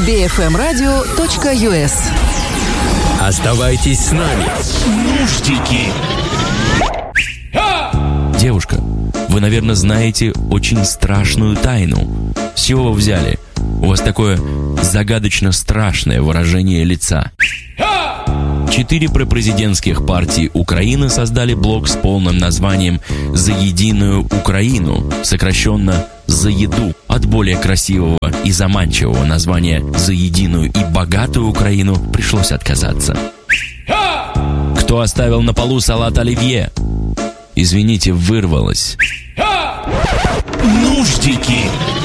bfmradio.us. Оставайтесь с нами. Нуждики. Девушка, вы, наверное, знаете очень страшную тайну. С чего вы взяли? У вас такое загадочно страшное выражение лица. 4 пропрезидентских партии Украины создали блок с полным названием «За единую Украину», сокращенно «За еду». От более красивого и заманчивого названия «За единую и богатую Украину» пришлось отказаться. Кто оставил на полу салат оливье? Извините, вырвалось. Нуждики.